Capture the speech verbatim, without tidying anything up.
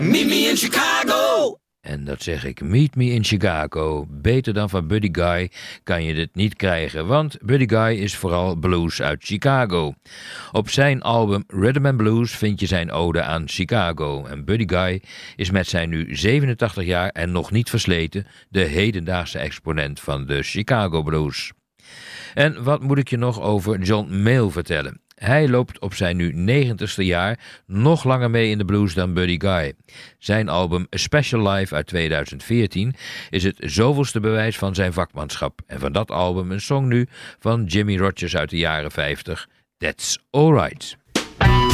Meet me in Chicago. En dat zeg ik, Meet Me in Chicago. Beter dan van Buddy Guy kan je dit niet krijgen, want Buddy Guy is vooral blues uit Chicago. Op zijn album Rhythm and Blues vind je zijn ode aan Chicago. En Buddy Guy is met zijn nu zevenentachtig jaar en nog niet versleten de hedendaagse exponent van de Chicago Blues. En wat moet ik je nog over John Mayall vertellen? Hij loopt op zijn nu negentigste jaar nog langer mee in de blues dan Buddy Guy. Zijn album A Special Life uit tweeduizend veertien is het zoveelste bewijs van zijn vakmanschap. En van dat album een song nu van Jimmy Rogers uit de jaren vijftig, That's Alright.